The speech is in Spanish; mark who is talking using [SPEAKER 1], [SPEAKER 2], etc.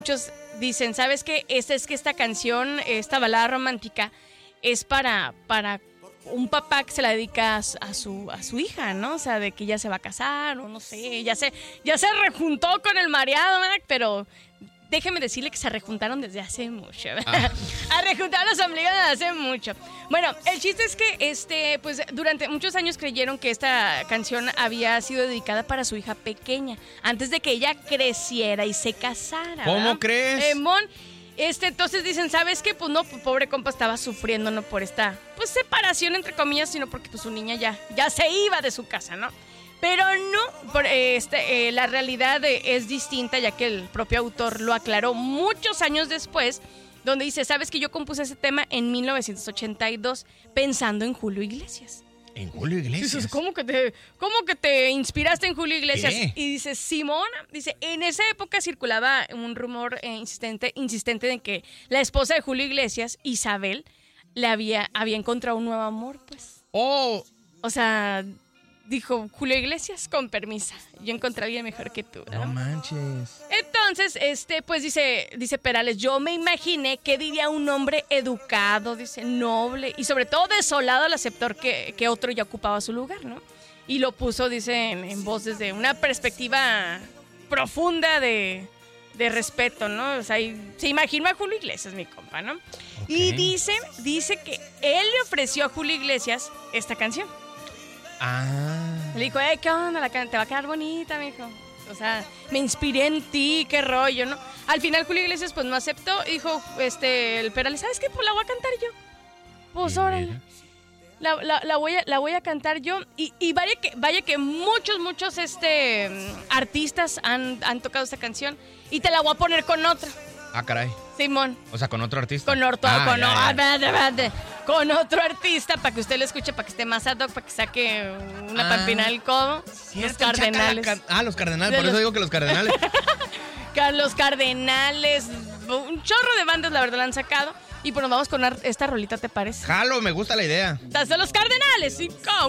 [SPEAKER 1] Muchos dicen, ¿sabes qué? Esta canción, esta balada romántica, es para un papá que se la dedica a su hija, ¿no? O sea, de que ya se va a casar, o no sé, ya se rejuntó con el mareado, ¿verdad? Pero déjeme decirle que se rejuntaron desde hace mucho, ¿verdad? Rejuntaron los amigos desde hace mucho. Bueno, el chiste es que pues durante muchos años creyeron que esta canción había sido dedicada para su hija pequeña, antes de que ella creciera y se casara.
[SPEAKER 2] ¿Cómo
[SPEAKER 1] ¿verdad?
[SPEAKER 2] crees?
[SPEAKER 1] Entonces dicen, ¿sabes qué? Pues no, pobre compa estaba sufriendo, no por esta pues separación entre comillas, sino porque pues su niña ya se iba de su casa, ¿no? Pero no, la realidad es distinta, ya que el propio autor lo aclaró muchos años después, donde dice, ¿sabes que yo compuse ese tema en 1982 pensando en Julio Iglesias?
[SPEAKER 2] ¿En Julio Iglesias?
[SPEAKER 1] Dices, ¿cómo que te inspiraste en Julio Iglesias?
[SPEAKER 2] ¿Qué?
[SPEAKER 1] Y dice, Simona, dice, en esa época circulaba un rumor insistente de que la esposa de Julio Iglesias, Isabel, le había encontrado un nuevo amor, pues.
[SPEAKER 2] Oh.
[SPEAKER 1] O sea, dijo Julio Iglesias, con permiso, yo encontré a alguien mejor que tú, ¿no?
[SPEAKER 2] No manches.
[SPEAKER 1] Entonces, pues dice Perales, yo me imaginé que diría un hombre educado, dice, noble, y sobre todo desolado al aceptar que otro ya ocupaba su lugar, ¿no? Y lo puso, dice, en voz desde una perspectiva profunda de respeto, ¿no? O sea, se imaginó a Julio Iglesias, mi compa, ¿no?
[SPEAKER 2] Okay.
[SPEAKER 1] Y dice que él le ofreció a Julio Iglesias esta canción. Le dijo, ¿qué onda? Te va a quedar bonita, mijo. O sea, me inspiré en ti, qué rollo, ¿no? Al final Julio Iglesias pues no aceptó y dijo, el Perales, ¿sabes qué? Pues la voy a cantar yo. Pues órale. La voy a cantar yo. Y vaya que muchos artistas han tocado esta canción. Y te la voy a poner con otra.
[SPEAKER 2] Ah, caray.
[SPEAKER 1] Simón.
[SPEAKER 2] O sea, con otro artista.
[SPEAKER 1] Con otro artista, para que usted lo escuche, para que esté más ad hoc, para que saque una pampina del codo. Los Cardenales.
[SPEAKER 2] Los Cardenales, por eso digo que los Cardenales.
[SPEAKER 1] Los Cardenales, un chorro de bandas, la verdad, la han sacado. Y pues nos vamos con esta rolita, ¿te parece?
[SPEAKER 2] Jalo, me gusta la idea.
[SPEAKER 1] Hasta los Cardenales, y